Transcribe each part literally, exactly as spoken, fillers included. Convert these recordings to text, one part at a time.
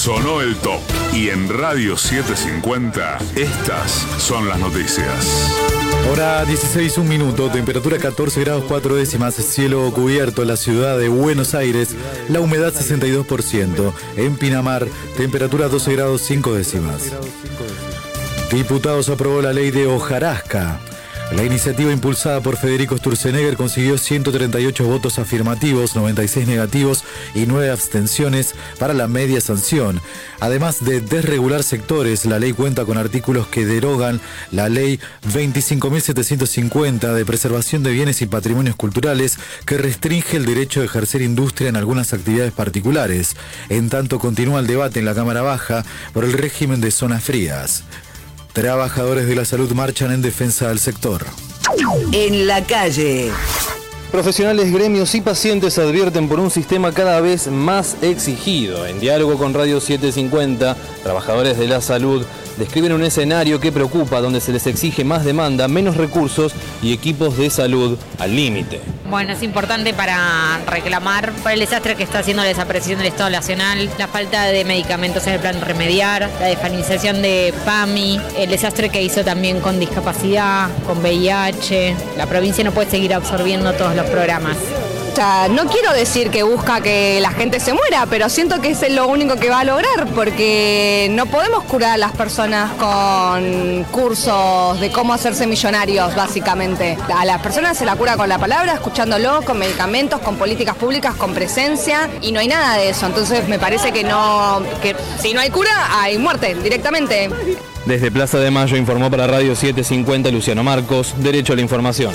Sonó el top. Y en Radio setecientos cincuenta, estas son las noticias. Hora dieciséis, un minuto, temperatura catorce grados cuatro décimas, cielo cubierto en la ciudad de Buenos Aires, la humedad sesenta y dos por ciento. En Pinamar, temperatura doce grados cinco décimas. Diputados aprobó la ley de hojarasca. La iniciativa impulsada por Federico Sturzenegger consiguió ciento treinta y ocho votos afirmativos, noventa y seis negativos y nueve abstenciones para la media sanción. Además de desregular sectores, la ley cuenta con artículos que derogan la ley veinticinco mil setecientos cincuenta de preservación de bienes y patrimonios culturales, que restringe el derecho de ejercer industria en algunas actividades particulares. En tanto, continúa el debate en la Cámara Baja por el régimen de zonas frías. Trabajadores de la salud marchan en defensa del sector. En la calle. Profesionales, gremios y pacientes advierten por un sistema cada vez más exigido. En diálogo con Radio setecientos cincuenta, trabajadores de la salud describen un escenario que preocupa, donde se les exige más demanda, menos recursos y equipos de salud al límite. Bueno, es importante para reclamar por el desastre que está haciendo la desaparición del Estado Nacional, la falta de medicamentos en el plan Remediar, la desfinanciación de PAMI, el desastre que hizo también con discapacidad, con V I H. La provincia no puede seguir absorbiendo todos los programas. O sea, no quiero decir que busca que la gente se muera, pero siento que es lo único que va a lograr, porque no podemos curar a las personas con cursos de cómo hacerse millonarios, básicamente. A las personas se la cura con la palabra, escuchándolo, con medicamentos, con políticas públicas, con presencia, y no hay nada de eso. Entonces me parece que no, que si no hay cura, hay muerte directamente. Desde Plaza de Mayo informó para Radio setecientos cincuenta Luciano Marcos, Derecho a la Información.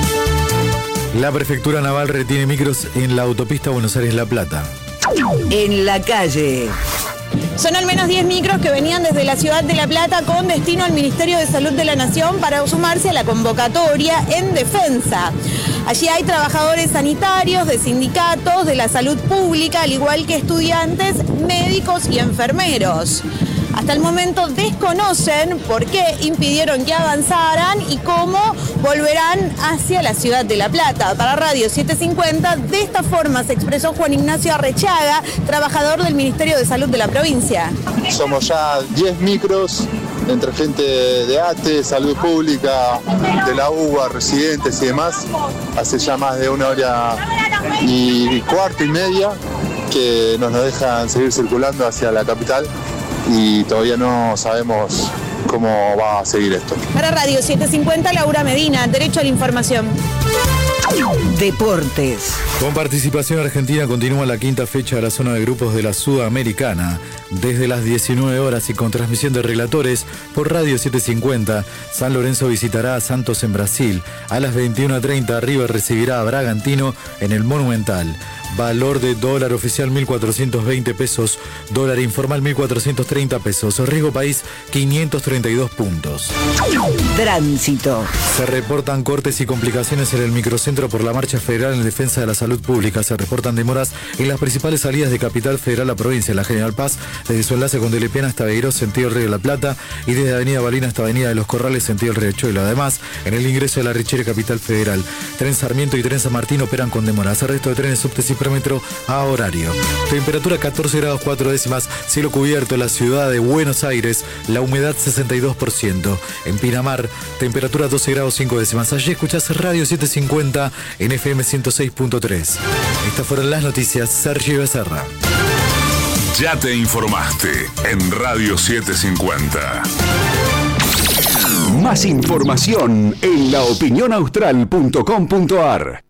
La Prefectura Naval retiene micros en la autopista Buenos Aires-La Plata. En la calle. Son al menos diez micros que venían desde la ciudad de La Plata con destino al Ministerio de Salud de la Nación para sumarse a la convocatoria en defensa. Allí hay trabajadores sanitarios, de sindicatos, de la salud pública, al igual que estudiantes, médicos y enfermeros. Hasta el momento desconocen por qué impidieron que avanzaran y cómo volverán hacia la ciudad de La Plata. Para Radio setecientos cincuenta, de esta forma se expresó Juan Ignacio Arrechaga, trabajador del Ministerio de Salud de la provincia. Somos ya diez micros entre gente de A T E, Salud Pública, de la U B A, residentes y demás. Hace ya más de una hora y cuarto y media que nos dejan seguir circulando hacia la capital. Y todavía no sabemos cómo va a seguir esto. Para Radio setecientos cincuenta, Laura Medina, Derecho a la Información. Deportes. Con participación argentina continúa la quinta fecha de la zona de grupos de la Sudamericana. Desde las diecinueve horas y con transmisión de relatores por Radio setecientos cincuenta, San Lorenzo visitará a Santos en Brasil. A las veintiuna treinta, River recibirá a Bragantino en el Monumental. Valor de dólar oficial mil cuatrocientos veinte pesos, dólar informal mil cuatrocientos treinta pesos, riesgo país quinientos treinta y dos puntos. Tránsito. Se reportan cortes y complicaciones en el microcentro por la marcha federal en defensa de la salud pública. Se reportan demoras en las principales salidas de Capital Federal a provincia, la General Paz, desde su enlace con Delepiana hasta Beirós, sentido el Río de la Plata, y desde Avenida Balina hasta Avenida de los Corrales, sentido el Riachuelo. Además, en el ingreso de la Richere Capital Federal, Tren Sarmiento y Tren San Martín operan con demoras. El resto de trenes, subtes y metro a horario. Temperatura catorce grados cuatro décimas, cielo cubierto en la ciudad de Buenos Aires, la humedad sesenta y dos por ciento. En Pinamar, temperatura doce grados cinco décimas. Allí escuchás Radio setecientos cincuenta en F M ciento seis punto tres. Estas fueron las noticias. Sergio Becerra. Ya te informaste en Radio setecientos cincuenta. Más información en la opinión austral punto com punto a r.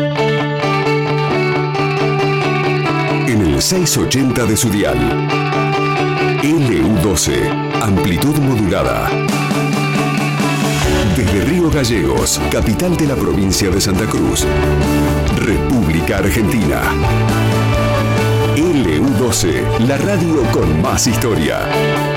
En el seiscientos ochenta de su dial. L U doce, amplitud modulada. Desde Río Gallegos, capital de la provincia de Santa Cruz, República Argentina. L U doce, la radio con más historia.